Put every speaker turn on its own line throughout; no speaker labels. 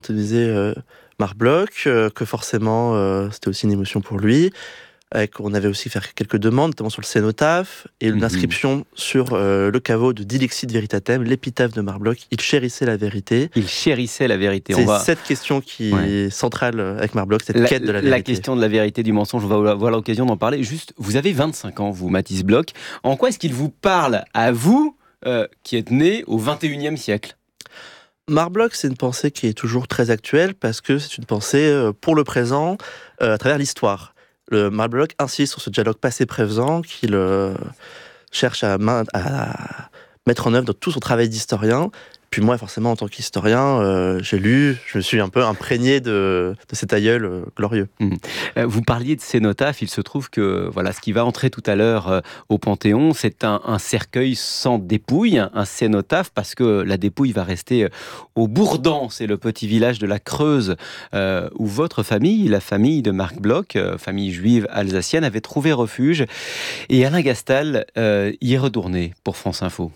te disait Marc Bloch, que forcément c'était aussi une émotion pour lui. On avait aussi fait quelques demandes, notamment sur le cénotaphe, et une inscription sur le caveau de Dilexit Veritatem, l'épitaphe de Marc Bloch. Il chérissait la vérité.
Il chérissait la vérité.
C'est cette question qui est centrale avec Marc Bloch, cette quête de la vérité.
La question de la vérité, du mensonge, on va avoir l'occasion d'en parler. Juste, vous avez 25 ans, vous, Mathis Bloch. En quoi est-ce qu'il vous parle à vous, qui êtes né au 21e siècle ?
Marc Bloch, c'est une pensée qui est toujours très actuelle, parce que c'est une pensée pour le présent, à travers l'histoire. Marc Bloch insiste sur ce dialogue passé-présent qu'il cherche à mettre en œuvre dans tout son travail d'historien. Puis moi, forcément, en tant qu'historien, j'ai lu, je me suis un peu imprégné de cet aïeul glorieux.
Vous parliez de cénotaphe, il se trouve que voilà, ce qui va entrer tout à l'heure au Panthéon, c'est un cercueil sans dépouille, un cénotaphe, parce que la dépouille va rester au Bourdan, c'est le petit village de la Creuse, où votre famille, la famille de Marc Bloch, famille juive alsacienne, avait trouvé refuge. Et Alain Gastal y est retourné pour France Info.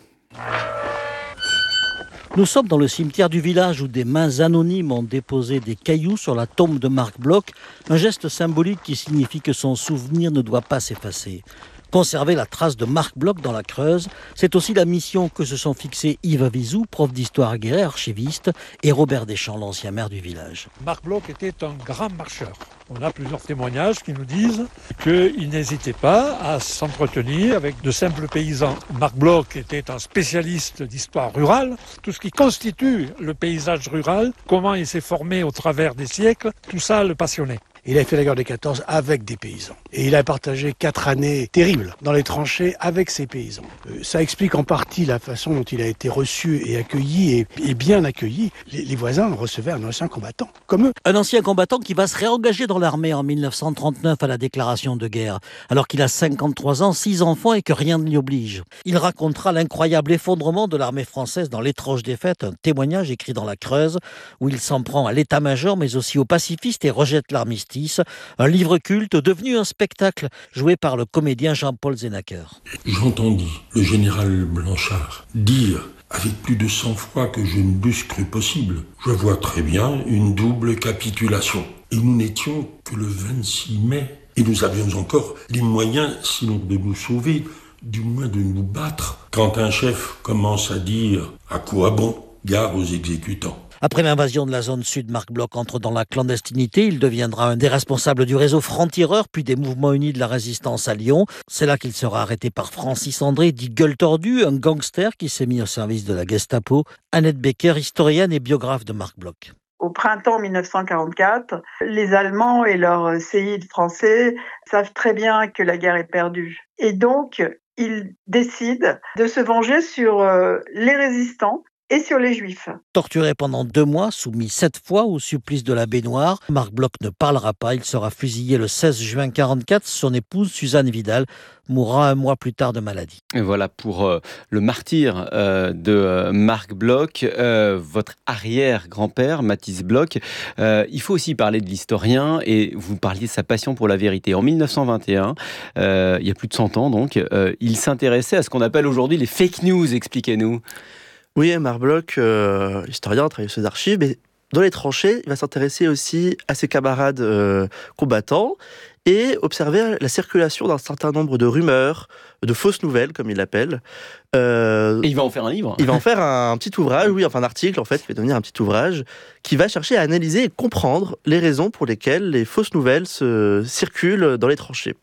Nous sommes dans le cimetière du village où des mains anonymes ont déposé des cailloux sur la tombe de Marc Bloch, un geste symbolique qui signifie que son souvenir ne doit pas s'effacer. Conserver la trace de Marc Bloch dans la Creuse, c'est aussi la mission que se sont fixés Yves Vizou, prof d'histoire aguerri, archiviste, et Robert Deschamps, l'ancien maire du village.
Marc Bloch était un grand marcheur. On a plusieurs témoignages qui nous disent qu'il n'hésitait pas à s'entretenir avec de simples paysans. Marc Bloch était un spécialiste d'histoire rurale, tout ce qui constitue le paysage rural, comment il s'est formé au travers des siècles, tout ça le passionnait.
Il a fait la guerre des 14 avec des paysans. Et il a partagé 4 années terribles dans les tranchées avec ces paysans. Ça explique en partie la façon dont il a été reçu et accueilli, et bien accueilli. Les voisins recevaient un ancien combattant, comme eux.
Un ancien combattant qui va se réengager dans l'armée en 1939 à la déclaration de guerre, alors qu'il a 53 ans, 6 enfants et que rien ne l'y oblige. Il racontera l'incroyable effondrement de l'armée française dans l'étrange défaite, un témoignage écrit dans la Creuse, où il s'en prend à l'état-major, mais aussi aux pacifistes et rejette l'armistice. Un livre culte devenu un spectacle joué par le comédien Jean-Paul Zenacker.
J'entendis le général Blanchard dire avec plus de sang-froid que je ne l'eusse cru possible. Je vois très bien une double capitulation. Et nous n'étions que le 26 mai. Et nous avions encore les moyens, sinon de nous sauver, du moins de nous battre. Quand un chef commence à dire « à quoi bon ?» gare aux exécutants.
Après l'invasion de la zone sud, Marc Bloch entre dans la clandestinité. Il deviendra un des responsables du réseau Franc-Tireur, puis des mouvements unis de la résistance à Lyon. C'est là qu'il sera arrêté par Francis André, dit Gueule Tordue, un gangster qui s'est mis au service de la Gestapo. Annette Becker, historienne et biographe de Marc Bloch.
Au printemps 1944, les Allemands et leurs séides français savent très bien que la guerre est perdue. Et donc, ils décident de se venger sur les résistants et sur les Juifs.
Torturé pendant 2 mois, soumis 7 fois au supplice de la baignoire, Marc Bloch ne parlera pas. Il sera fusillé le 16 juin 1944. Son épouse, Suzanne Vidal, mourra 1 mois plus tard de maladie.
Et voilà pour le martyr de Marc Bloch, votre arrière-grand-père, Mathis Bloch. Il faut aussi parler de l'historien, et vous parliez de sa passion pour la vérité. En 1921, il y a plus de 100 ans donc, il s'intéressait à ce qu'on appelle aujourd'hui les fake news. Expliquez-nous.
Oui, Marc Bloch, historien, travaille sur ses archives, mais dans les tranchées, il va s'intéresser aussi à ses camarades combattants et observer la circulation d'un certain nombre de rumeurs, de fausses nouvelles, comme il l'appelle.
Et il va en faire un livre.
Il va en faire un petit ouvrage, oui, enfin un article, en fait, qui va devenir un petit ouvrage, qui va chercher à analyser et comprendre les raisons pour lesquelles les fausses nouvelles circulent dans les tranchées.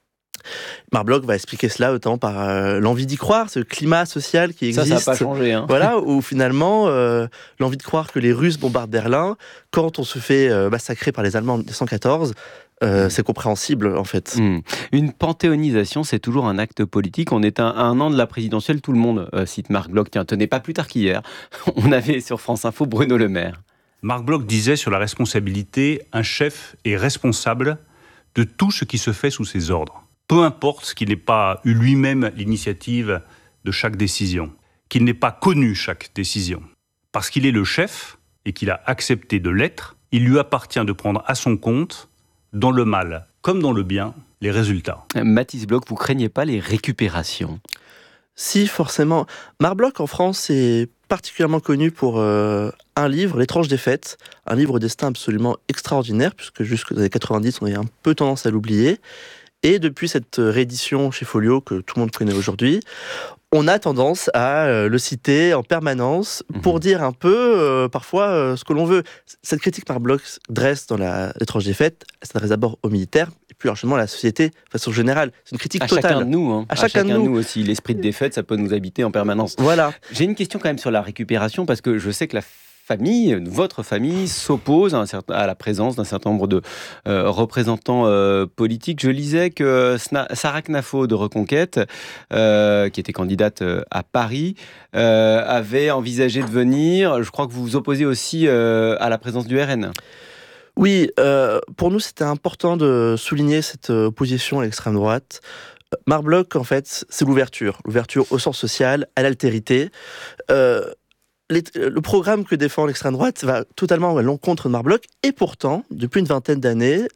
Marc Bloch va expliquer cela notamment par l'envie d'y croire, ce climat social qui existe.
Ça n'a pas changé.
Voilà, où finalement, l'envie de croire que les Russes bombardent Berlin, quand on se fait massacrer par les Allemands en 1914, c'est compréhensible en fait.
Une panthéonisation, c'est toujours un acte politique. On est à 1 an de la présidentielle, tout le monde cite Marc Bloch. Tiens, tenez, pas plus tard qu'hier, on avait sur France Info Bruno Le Maire.
Marc Bloch disait sur la responsabilité, un chef est responsable de tout ce qui se fait sous ses ordres. Peu importe qu'il n'ait pas eu lui-même l'initiative de chaque décision, qu'il n'ait pas connu chaque décision. Parce qu'il est le chef et qu'il a accepté de l'être, il lui appartient de prendre à son compte, dans le mal comme dans le bien, les résultats.
Mathis Bloch, vous craignez pas les récupérations ?
Si, forcément. Marc Bloch, en France, est particulièrement connu pour un livre, L'étrange défaite, un livre au destin absolument extraordinaire, puisque jusqu'aux années 90, on a un peu tendance à l'oublier. Et depuis cette réédition chez Folio, que tout le monde connaît aujourd'hui, on a tendance à le citer en permanence pour dire un peu, parfois, ce que l'on veut. Cette critique Marc Bloch dresse dans L'étrange défaite, elle s'adresse d'abord aux militaires, et plus largement à la société, de façon générale. C'est une critique totale.
Chacun de nous, hein. À chacun de nous aussi. L'esprit de défaite, ça peut nous habiter en permanence.
Voilà.
J'ai une question quand même sur la récupération, parce que je sais que votre famille s'oppose à la présence d'un certain nombre de représentants politiques. Je lisais que Sarah Knafo de Reconquête, qui était candidate à Paris, avait envisagé de venir. Je crois que vous vous opposez aussi à la présence du RN.
Oui, pour nous, c'était important de souligner cette opposition à l'extrême droite. Marc Bloch, en fait, c'est l'ouverture au sens social, à l'altérité. Le programme que défend l'extrême droite va totalement à l'encontre de Marc Bloch, et pourtant, depuis une vingtaine d'années,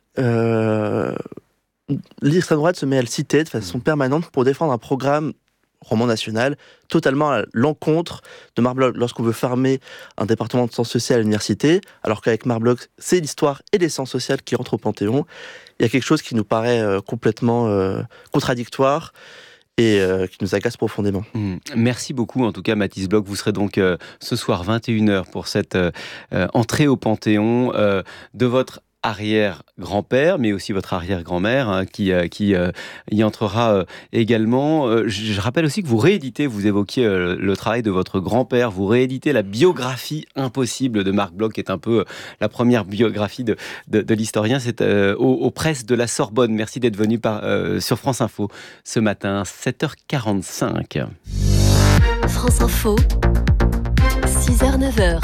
l'extrême droite se met à le citer de façon permanente pour défendre un programme roman national totalement à l'encontre de Marc Bloch. Lorsqu'on veut fermer un département de sciences sociales à l'université, alors qu'avec Marc Bloch, c'est l'histoire et les sciences sociales qui entrent au Panthéon, il y a quelque chose qui nous paraît complètement contradictoire et qui nous agace profondément.
Merci beaucoup en tout cas Mathis Bloch. Vous serez donc ce soir 21h pour cette entrée au Panthéon de votre arrière-grand-père, mais aussi votre arrière-grand-mère qui y entrera également. Je rappelle aussi que vous rééditez, vous évoquiez le travail de votre grand-père, vous rééditez la biographie impossible de Marc Bloch, qui est un peu la première biographie de l'historien. C'est aux presses de la Sorbonne. Merci d'être venu sur France Info ce matin, 7h45.
France Info, 6h, 9h.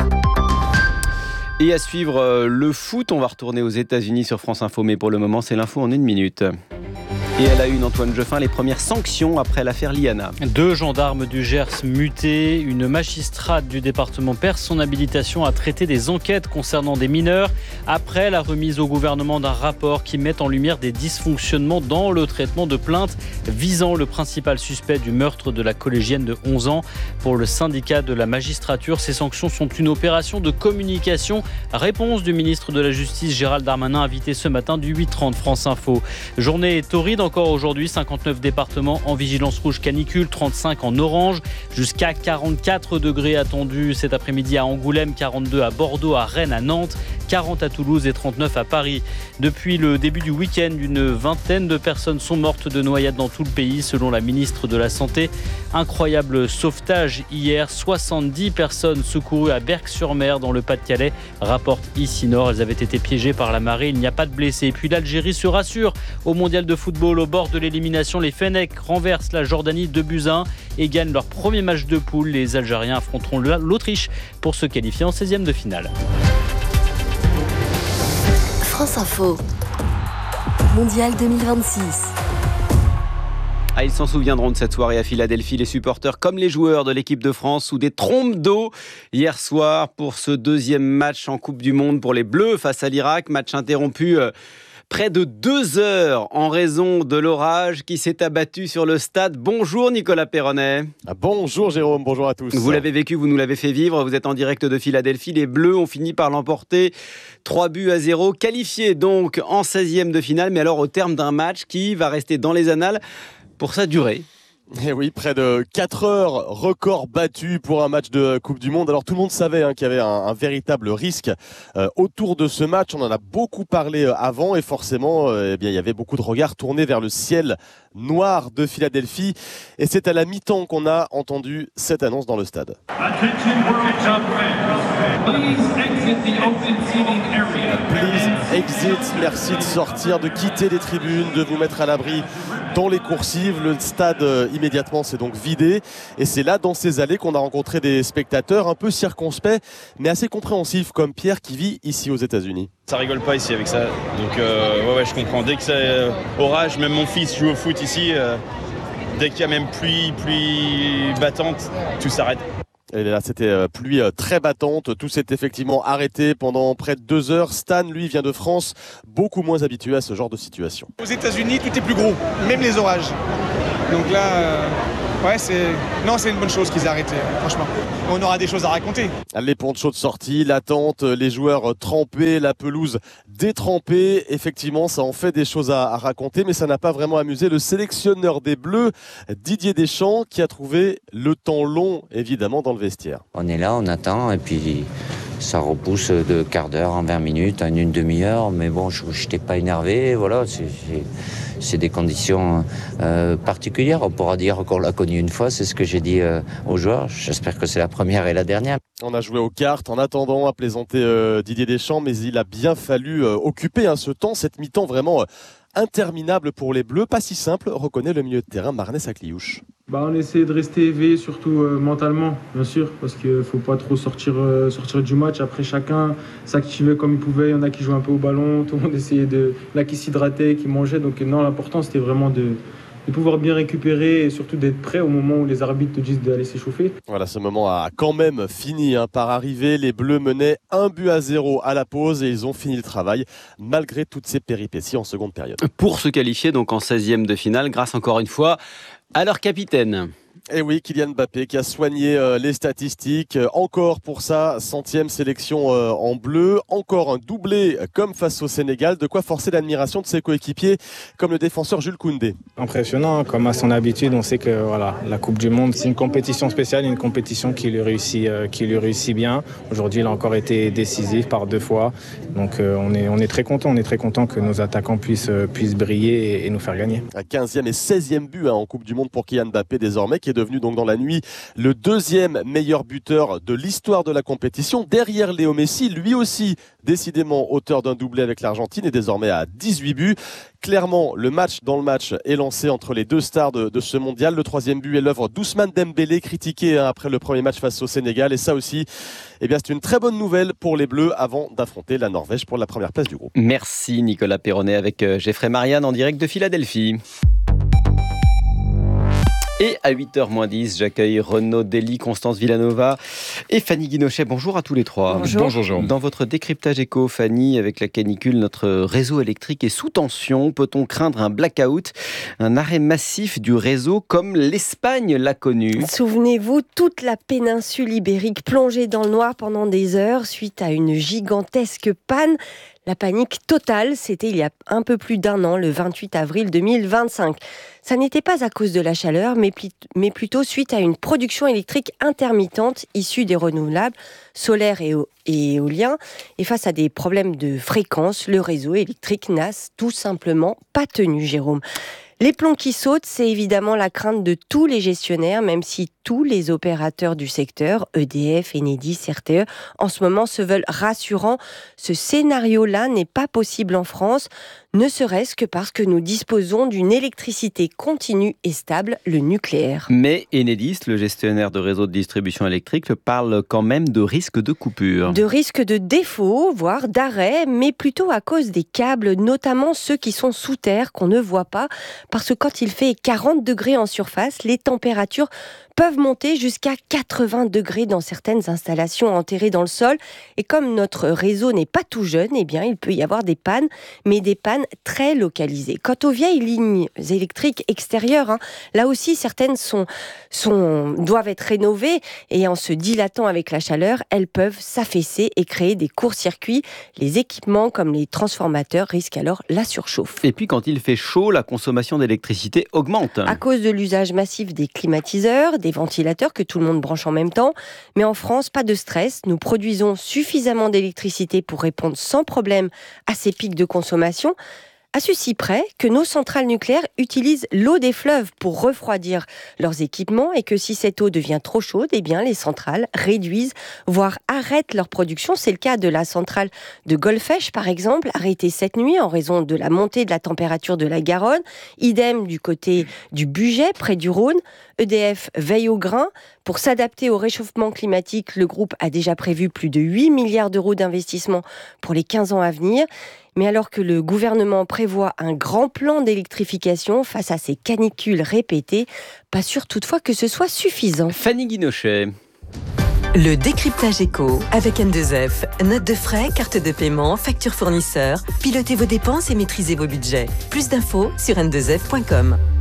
Et à suivre le foot, on va retourner aux États-Unis sur France Info, mais pour le moment, c'est l'info en 1 minute. Et à la une, Antoine Jeffin, les premières sanctions après l'affaire Liana.
2 gendarmes du Gers mutés, une magistrate du département perd son habilitation à traiter des enquêtes concernant des mineurs après la remise au gouvernement d'un rapport qui met en lumière des dysfonctionnements dans le traitement de plaintes visant le principal suspect du meurtre de la collégienne de 11 ans. Pour le syndicat de la magistrature, ces sanctions sont une opération de communication. Réponse du ministre de la Justice Gérald Darmanin, invité ce matin du 8h30 France Info. Journée torride encore aujourd'hui, 59 départements en vigilance rouge canicule, 35 en orange, jusqu'à 44 degrés attendus cet après-midi à Angoulême, 42 à Bordeaux, à Rennes, à Nantes, 40 à Toulouse et 39 à Paris. Depuis le début du week-end, une vingtaine de personnes sont mortes de noyade dans tout le pays, selon la ministre de la Santé. Incroyable sauvetage hier, 70 personnes secourues à Berck-sur-Mer dans le Pas-de-Calais, rapporte ici Nord. Elles avaient été piégées par la marée, il n'y a pas de blessés. Et puis l'Algérie se rassure au mondial de football. Au bord de l'élimination, les Fennecs renversent la Jordanie 2-1 et gagnent leur premier match de poule. Les Algériens affronteront l'Autriche pour se qualifier en 16e de finale.
France Info, Mondial 2026.
Ils s'en souviendront de cette soirée à Philadelphie, les supporters comme les joueurs de l'équipe de France sous des trompes d'eau hier soir pour ce 2e match en Coupe du Monde pour les Bleus face à l'Irak. Match interrompu près de 2 heures en raison de l'orage qui s'est abattu sur le stade. Bonjour Nicolas Perronnet.
Bonjour Jérôme, bonjour à tous.
Vous l'avez vécu, vous nous l'avez fait vivre. Vous êtes en direct de Philadelphie. Les Bleus ont fini par l'emporter 3-0. Qualifiés donc en 16e de finale, mais alors au terme d'un match qui va rester dans les annales pour sa durée.
Et oui, près de 4 heures, record battu pour un match de Coupe du Monde. Alors tout le monde savait qu'il y avait un véritable risque autour de ce match. On en a beaucoup parlé avant et forcément, il y avait beaucoup de regards tournés vers le ciel noir de Philadelphie. Et c'est à la mi-temps qu'on a entendu cette annonce dans le stade. Please exit, merci de sortir, de quitter les tribunes, de vous mettre à l'abri dans les coursives. Le stade immédiatement s'est donc vidé et c'est là dans ces allées qu'on a rencontré des spectateurs un peu circonspects mais assez compréhensifs comme Pierre qui vit ici aux États-Unis.
Ça rigole pas ici avec ça, donc ouais, je comprends. Dès que c'est orage, même mon fils joue au foot ici, dès qu'il y a même pluie battante, tout s'arrête.
Et là, c'était pluie très battante. Tout s'est effectivement arrêté pendant près de 2 heures. Stan, lui, vient de France, beaucoup moins habitué à ce genre de situation.
Aux États-Unis, tout est plus gros, même les orages. Donc là, Ouais, c'est une bonne chose qu'ils aient arrêté, franchement. On aura des choses à raconter.
Les ponchos de sortie, l'attente, les joueurs trempés, la pelouse détrempée. Effectivement, ça en fait des choses à raconter, mais ça n'a pas vraiment amusé le sélectionneur des Bleus, Didier Deschamps, qui a trouvé le temps long, évidemment, dans le vestiaire.
On est là, on attend, et puis ça repousse de quart d'heure en 20 minutes, en une demi-heure, mais bon, je n'étais pas énervé, voilà, c'est des conditions particulières. On pourra dire qu'on l'a connu une fois, c'est ce que j'ai dit aux joueurs. J'espère que c'est la première et la dernière.
On a joué aux cartes en attendant, à plaisanter Didier Deschamps, mais il a bien fallu occuper ce temps, cette mi-temps vraiment interminable pour les Bleus. Pas si simple, reconnaît le milieu de terrain Marnès Akliouche.
On essaie de rester éveillé, surtout mentalement, bien sûr, parce qu'il ne faut pas trop sortir du match. Après, chacun s'activait comme il pouvait. Il y en a qui jouaient un peu au ballon, tout le monde essayait il y en a qui s'hydrataient, qui mangeaient. Donc non, l'important, c'était vraiment de pouvoir bien récupérer et surtout d'être prêt au moment où les arbitres te disent d'aller s'échauffer.
Voilà, ce moment a quand même fini par arriver. Les Bleus menaient 1-0 à la pause et ils ont fini le travail malgré toutes ces péripéties en seconde période.
Pour se qualifier donc en 16e de finale, grâce encore une fois à leur capitaine.
Et oui, Kylian Mbappé qui a soigné les statistiques, encore pour sa 100e sélection en bleu, encore un doublé comme face au Sénégal, de quoi forcer l'admiration de ses coéquipiers comme le défenseur Jules Koundé.
Impressionnant, comme à son habitude, on sait que la Coupe du Monde, c'est une compétition spéciale, une compétition qui lui réussit bien. Aujourd'hui, il a encore été décisif par 2 fois, donc on est très content que nos attaquants puissent briller et nous faire gagner.
Un 15e et 16e but en Coupe du Monde pour Kylian Mbappé désormais, qui est devenu donc dans la nuit le 2e meilleur buteur de l'histoire de la compétition, derrière Léo Messi, lui aussi décidément auteur d'un doublé avec l'Argentine et désormais à 18 buts. Clairement, le match dans le match est lancé entre les deux stars de ce mondial. Le 3e but est l'œuvre d'Ousmane Dembélé, critiqué après le premier match face au Sénégal. Et ça aussi, c'est une très bonne nouvelle pour les Bleus avant d'affronter la Norvège pour la première place du groupe.
Merci Nicolas Perronnet avec Geoffrey Marianne en direct de Philadelphie. Et à 8h-10, j'accueille Renaud Dely, Constance Villanova et Fanny Guinochet. Bonjour à tous les trois.
Bonjour. Bonjour.
Dans votre décryptage éco, Fanny, avec la canicule, notre réseau électrique est sous tension. Peut-on craindre un blackout, un arrêt massif du réseau comme l'Espagne l'a connu ?
Souvenez-vous, toute la péninsule ibérique plongée dans le noir pendant des heures suite à une gigantesque panne. La panique totale, c'était il y a un peu plus d'1 an, le 28 avril 2025. Ça n'était pas à cause de la chaleur, mais plutôt suite à une production électrique intermittente issue des renouvelables, solaires et éoliens. Et face à des problèmes de fréquence, le réseau électrique n'a tout simplement pas tenu, Jérôme. Les plombs qui sautent, c'est évidemment la crainte de tous les gestionnaires, même si tous les opérateurs du secteur, EDF, Enedis, RTE, en ce moment se veulent rassurants. Ce scénario-là n'est pas possible en France, ne serait-ce que parce que nous disposons d'une électricité continue et stable, le nucléaire.
Mais Enedis, le gestionnaire de réseau de distribution électrique, parle quand même de risque de coupure.
De risque de défaut, voire d'arrêt, mais plutôt à cause des câbles, notamment ceux qui sont sous terre, qu'on ne voit pas, parce que quand il fait 40 degrés en surface, les températures peuvent monter jusqu'à 80 degrés dans certaines installations enterrées dans le sol. Et comme notre réseau n'est pas tout jeune, il peut y avoir des pannes, mais des pannes très localisées. Quant aux vieilles lignes électriques extérieures, là aussi certaines doivent être rénovées et en se dilatant avec la chaleur, elles peuvent s'affaisser et créer des courts-circuits. Les équipements comme les transformateurs risquent alors la surchauffe.
Et puis quand il fait chaud, la consommation d'électricité augmente.
À cause de l'usage massif des climatiseurs, des ventilateurs que tout le monde branche en même temps. Mais en France, pas de stress. Nous produisons suffisamment d'électricité pour répondre sans problème à ces pics de consommation. À ceci près que nos centrales nucléaires utilisent l'eau des fleuves pour refroidir leurs équipements et que si cette eau devient trop chaude, les centrales réduisent, voire arrêtent leur production. C'est le cas de la centrale de Golfech, par exemple, arrêtée cette nuit en raison de la montée de la température de la Garonne. Idem du côté du Bugey, près du Rhône. EDF veille au grain. Pour s'adapter au réchauffement climatique, le groupe a déjà prévu plus de 8 milliards d'euros d'investissement pour les 15 ans à venir. Mais alors que le gouvernement prévoit un grand plan d'électrification face à ces canicules répétées, pas sûr toutefois que ce soit suffisant.
Fanny Guinochet.
Le décryptage éco avec N2F. Notes de frais, carte de paiement, facture fournisseur. Pilotez vos dépenses et maîtrisez vos budgets. Plus d'infos sur n2f.com.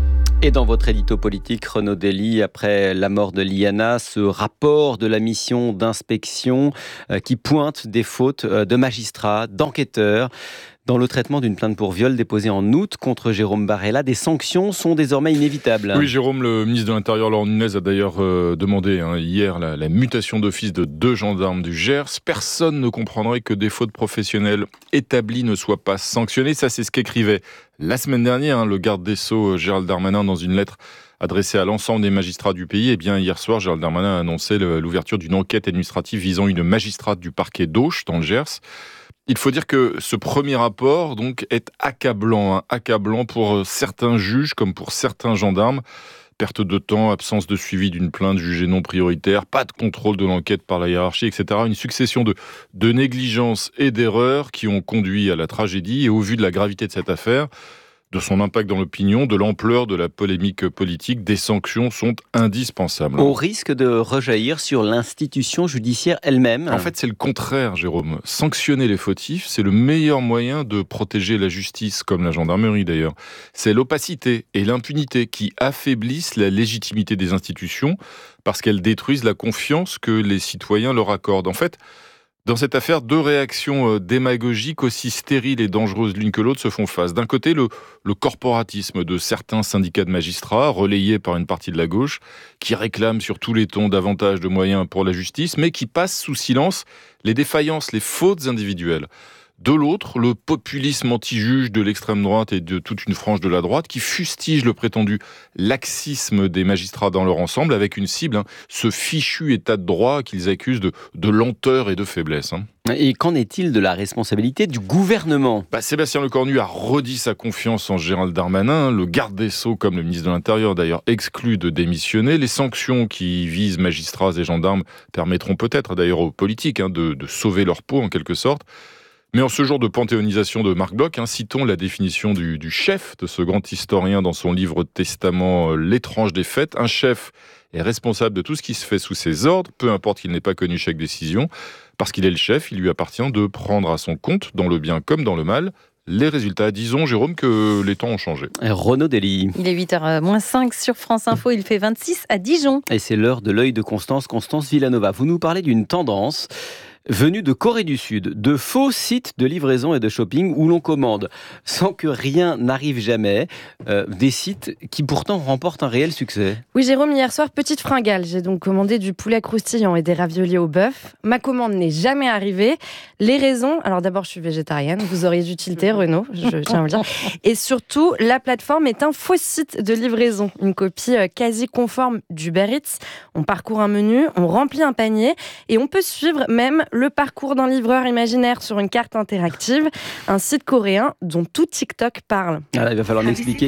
Et dans votre édito politique, Renaud Dely, après la mort de Liana, ce rapport de la mission d'inspection qui pointe des fautes de magistrats, d'enquêteurs. Dans le traitement d'une plainte pour viol déposée en août contre Jérôme Barella, des sanctions sont désormais inévitables.
Oui, Jérôme, le ministre de l'Intérieur, Laurent Nunez, a d'ailleurs demandé hier la mutation d'office de 2 gendarmes du Gers. Personne ne comprendrait que des fautes professionnelles établies ne soient pas sanctionnées. Ça, c'est ce qu'écrivait la semaine dernière le garde des Sceaux, Gérald Darmanin, dans une lettre adressée à l'ensemble des magistrats du pays. Et bien, hier soir, Gérald Darmanin a annoncé l'ouverture d'une enquête administrative visant une magistrate du parquet d'Auch, dans le Gers. Il faut dire que ce premier rapport donc, est accablant pour certains juges comme pour certains gendarmes. Perte de temps, absence de suivi d'une plainte jugée non prioritaire, pas de contrôle de l'enquête par la hiérarchie, etc. Une succession de négligences et d'erreurs qui ont conduit à la tragédie. Et au vu de la gravité de cette affaire, de son impact dans l'opinion, de l'ampleur de la polémique politique, des sanctions sont indispensables.
Au risque de rejaillir sur l'institution judiciaire elle-même.
En fait, c'est le contraire, Jérôme. Sanctionner les fautifs, c'est le meilleur moyen de protéger la justice, comme la gendarmerie d'ailleurs. C'est l'opacité et l'impunité qui affaiblissent la légitimité des institutions parce qu'elles détruisent la confiance que les citoyens leur accordent. En fait, dans cette affaire, 2 réactions démagogiques aussi stériles et dangereuses l'une que l'autre se font face. D'un côté, le corporatisme de certains syndicats de magistrats, relayés par une partie de la gauche, qui réclament sur tous les tons davantage de moyens pour la justice, mais qui passent sous silence les défaillances, les fautes individuelles. De l'autre, le populisme anti-juge de l'extrême droite et de toute une frange de la droite qui fustige le prétendu laxisme des magistrats dans leur ensemble avec une cible, ce fichu état de droit qu'ils accusent de lenteur et de faiblesse.
Et qu'en est-il de la responsabilité du gouvernement ?
Sébastien Lecornu a redit sa confiance en Gérald Darmanin. Le garde des Sceaux, comme le ministre de l'Intérieur d'ailleurs, exclut de démissionner. Les sanctions qui visent magistrats et gendarmes permettront peut-être d'ailleurs aux politiques de sauver leur peau en quelque sorte. Mais en ce jour de panthéonisation de Marc Bloch, citons la définition du chef de ce grand historien dans son livre testament L'étrange des faits. Un chef est responsable de tout ce qui se fait sous ses ordres, peu importe qu'il n'ait pas connu chaque décision. Parce qu'il est le chef, il lui appartient de prendre à son compte, dans le bien comme dans le mal, les résultats. Disons, Jérôme, que les temps ont changé.
Renaud Dely.
Il est 8h-5 sur France Info, il fait 26 à Dijon.
Et c'est l'heure de l'œil de Constance Villanova. Vous nous parlez d'une tendance venus de Corée du Sud, de faux sites de livraison et de shopping où l'on commande sans que rien n'arrive jamais, des sites qui pourtant remportent un réel succès.
Oui Jérôme, hier soir, petite fringale, j'ai donc commandé du poulet croustillant et des raviolis au bœuf. Ma commande n'est jamais arrivée. Les raisons, alors d'abord je suis végétarienne, vous auriez dû tilter Renaud, je tiens à vous le dire. Et surtout, la plateforme est un faux site de livraison, une copie quasi conforme d'Uber Eats. On parcourt un menu, on remplit un panier et on peut suivre même le parcours d'un livreur imaginaire sur une carte interactive, un site coréen dont tout TikTok parle.
Alors, il va falloir m'expliquer.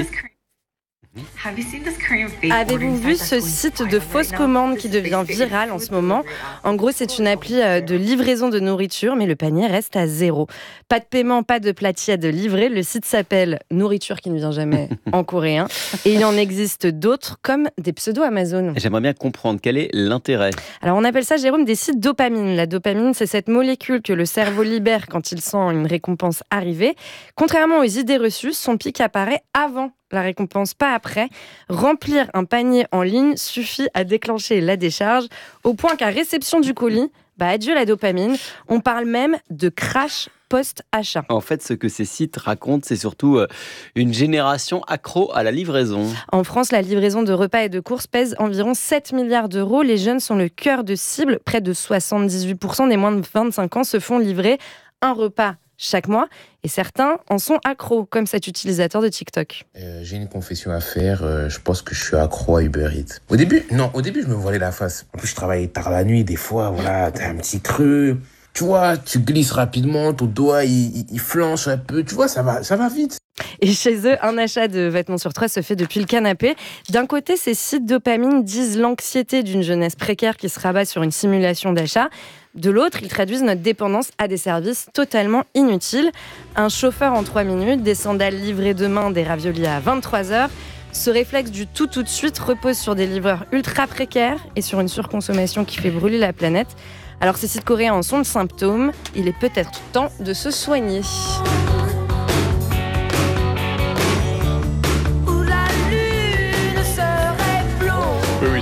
Avez-vous vu ce site de fausses commandes qui devient viral en ce moment ? En gros, c'est une appli de livraison de nourriture, mais le panier reste à 0. Pas de paiement, pas de plat tiède livré. Le site s'appelle Nourriture qui ne vient jamais en coréen. Et il en existe d'autres, comme des pseudo-Amazon.
J'aimerais bien comprendre quel est l'intérêt.
Alors, on appelle ça, Jérôme, des sites dopamine. La dopamine, c'est cette molécule que le cerveau libère quand il sent une récompense arriver. Contrairement aux idées reçues, son pic apparaît avant la récompense, pas après. Remplir un panier en ligne suffit à déclencher la décharge, au point qu'à réception du colis, adieu la dopamine. On parle même de crash post-achat.
En fait, ce que ces sites racontent, c'est surtout une génération accro à la livraison.
En France, la livraison de repas et de courses pèse environ 7 milliards d'euros. Les jeunes sont le cœur de cible. Près de 78% des moins de 25 ans se font livrer un repas chaque mois, et certains en sont accros, comme cet utilisateur de TikTok.
J'ai une confession à faire, je pense que je suis accro à Uber Eats. Au début, je me voilais la face. En plus, je travaillais tard la nuit, des fois, t'as un petit creux. Tu vois, tu glisses rapidement, ton doigt, il flanche un peu. Tu vois, ça va vite.
Et chez eux, un achat de vêtements sur 3 se fait depuis le canapé. D'un côté, ces sites dopamine disent l'anxiété d'une jeunesse précaire qui se rabat sur une simulation d'achat. De l'autre, ils traduisent notre dépendance à des services totalement inutiles. Un chauffeur en 3 minutes, des sandales livrées demain, des raviolis à 23h. Ce réflexe du tout de suite repose sur des livreurs ultra précaires et sur une surconsommation qui fait brûler la planète. Alors ces sites coréens en sont le symptôme. Il est peut-être temps de se soigner.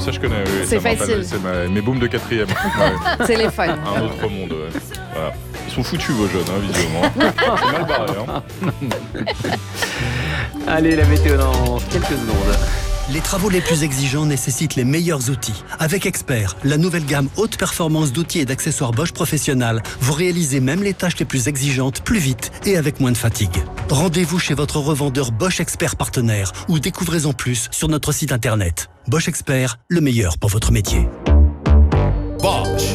ça je connais. Oui,
C'est
ça me rappelle,
facile.
c'est mes booms de 4e. Ouais.
Téléphone.
Un autre monde. Ouais. Voilà. Ils sont foutus vos jeunes, visiblement. C'est mal barré.
Allez, la météo dans quelques secondes.
Les travaux les plus exigeants nécessitent les meilleurs outils. Avec Expert, la nouvelle gamme haute performance d'outils et d'accessoires Bosch Professionnal, vous réalisez même les tâches les plus exigeantes plus vite et avec moins de fatigue. Rendez-vous chez votre revendeur Bosch Expert partenaire ou découvrez-en plus sur notre site internet. Bosch Expert, le meilleur pour votre métier.
Bosch.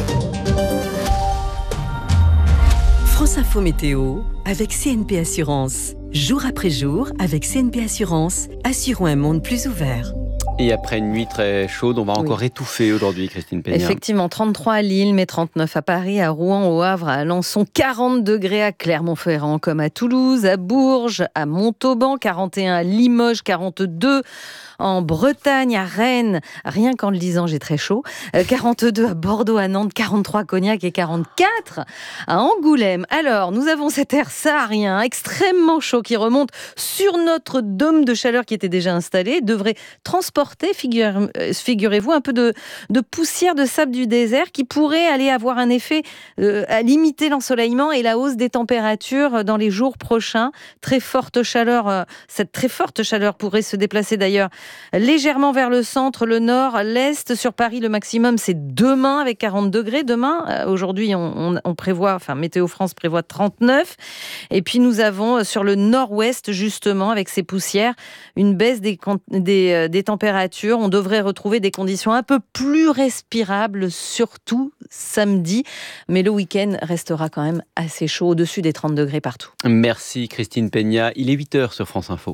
France Info Météo avec CNP Assurance. Jour après jour, avec CNP Assurance, assurons un monde plus ouvert.
Et après une nuit très chaude, on va encore étouffer aujourd'hui, Christine Peña.
Effectivement, 33 à Lille, mais 39 à Paris, à Rouen, au Havre, à Alençon, 40 degrés à Clermont-Ferrand, comme à Toulouse, à Bourges, à Montauban, 41 à Limoges, 42 en Bretagne, à Rennes, rien qu'en le disant, j'ai très chaud, 42 à Bordeaux, à Nantes, 43 à Cognac et 44 à Angoulême. Alors, nous avons cet air saharien extrêmement chaud qui remonte sur notre dôme de chaleur qui était déjà installé, devrait transporter, figurez-vous, un peu de poussière de sable du désert qui pourrait aller avoir un effet à limiter l'ensoleillement et la hausse des températures dans les jours prochains. Très forte chaleur, cette très forte chaleur pourrait se déplacer d'ailleurs légèrement vers le centre, le nord, l'est. Sur Paris, le maximum, c'est demain avec 40 degrés. Demain, aujourd'hui, on prévoit, enfin, Météo France prévoit 39. Et puis, nous avons sur le nord-ouest, justement, avec ces poussières, une baisse des températures. On devrait retrouver des conditions un peu plus respirables, surtout samedi. Mais le week-end restera quand même assez chaud, au-dessus des 30 degrés partout.
Merci Christine Peña. Il est 8h sur France Info.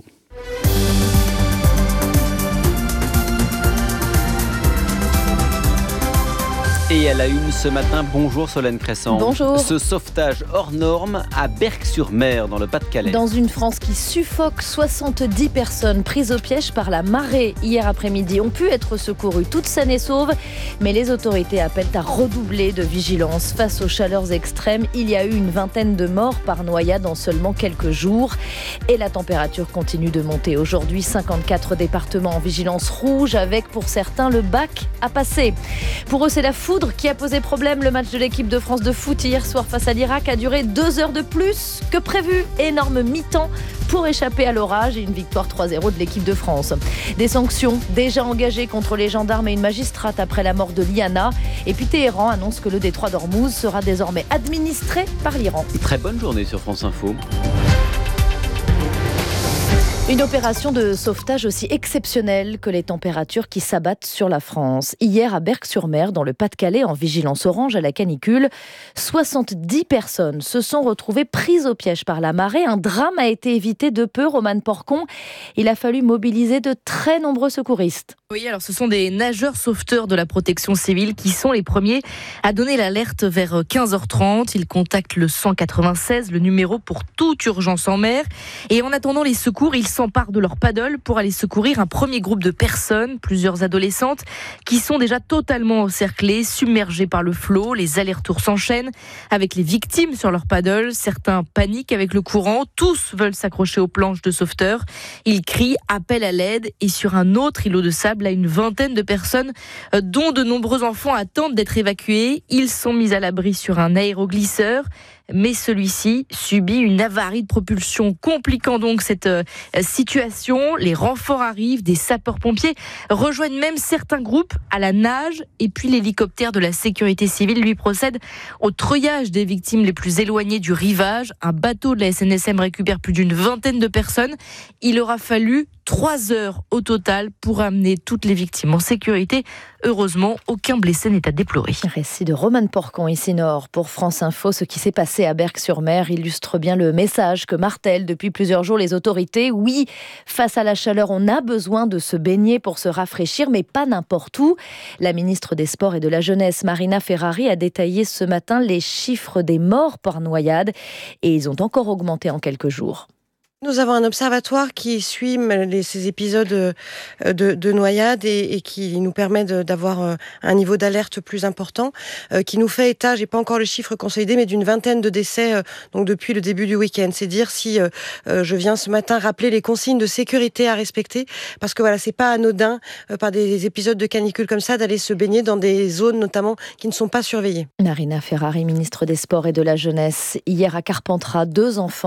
Et à la une ce matin, bonjour Solène Crescent.
Bonjour.
Ce sauvetage hors norme à Berck-sur-Mer, dans le Pas-de-Calais.
Dans une France qui suffoque, 70 personnes prises au piège par la marée hier après-midi ont pu être secourues toutes saines et sauves, mais les autorités appellent à redoubler de vigilance. Face aux chaleurs extrêmes, il y a eu une vingtaine de morts par noyade en seulement quelques jours. Et la température continue de monter. Aujourd'hui, 54 départements en vigilance rouge, avec pour certains le bac à passer. Pour eux, c'est la foudre qui a posé problème. Le match de l'équipe de France de foot hier soir face à l'Irak a duré 2 heures de plus que prévu. Énorme mi-temps pour échapper à l'orage et une victoire 3-0 de l'équipe de France. Des sanctions déjà engagées contre les gendarmes et une magistrate après la mort de Liana. Et puis Téhéran annonce que le détroit d'Ormuz sera désormais administré par l'Iran.
Très bonne journée sur France Info.
Une opération de sauvetage aussi exceptionnelle que les températures qui s'abattent sur la France. Hier, à Berck-sur-Mer, dans le Pas-de-Calais, en vigilance orange à la canicule, 70 personnes se sont retrouvées prises au piège par la marée. Un drame a été évité de peu, Romane Porcon. Il a fallu mobiliser de très nombreux secouristes.
Oui, alors ce sont des nageurs sauveteurs de la protection civile qui sont les premiers à donner l'alerte vers 15h30. Ils contactent le 196, le numéro pour toute urgence en mer. Et en attendant les secours, ils s'emparent de leur paddle pour aller secourir un premier groupe de personnes, plusieurs adolescentes, qui sont déjà totalement encerclées, submergées par le flot. Les allers-retours s'enchaînent avec les victimes sur leur paddle. Certains paniquent avec le courant, tous veulent s'accrocher aux planches de sauveteurs. Ils crient, appellent à l'aide, et sur un autre îlot de sable, à une vingtaine de personnes, dont de nombreux enfants attendent d'être évacués. Ils sont mis à l'abri sur un aéroglisseur, mais celui-ci subit une avarie de propulsion, compliquant donc cette situation. Les renforts arrivent, des sapeurs-pompiers rejoignent même certains groupes à la nage, et puis l'hélicoptère de la sécurité civile lui procède au treuillage des victimes les plus éloignées du rivage. Un bateau de la SNSM récupère plus d'une vingtaine de personnes. Il aura fallu 3 heures au total pour amener toutes les victimes en sécurité. Heureusement, aucun blessé n'est à déplorer.
Récit de Romane Porcon, ici Nord, pour France Info. Ce qui s'est passé à Berck-sur-Mer illustre bien le message que martèlent depuis plusieurs jours les autorités. Oui, face à la chaleur, on a besoin de se baigner pour se rafraîchir, mais pas n'importe où. La ministre des Sports et de la Jeunesse, Marina Ferrari, a détaillé ce matin les chiffres des morts par noyade, et ils ont encore augmenté en quelques jours.
Nous avons un observatoire qui suit ces épisodes de noyade et qui nous permet d'avoir un niveau d'alerte plus important, qui nous fait état, j'ai pas encore le chiffre consolidé, mais d'une 20aine de décès donc depuis le début du week-end. C'est dire si je viens ce matin rappeler les consignes de sécurité à respecter, parce que voilà, c'est pas anodin par des épisodes de canicule comme ça d'aller se baigner dans des zones notamment qui ne sont pas surveillées.
Marina Ferrari, ministre des Sports et de la Jeunesse, hier à Carpentras, 2 enfants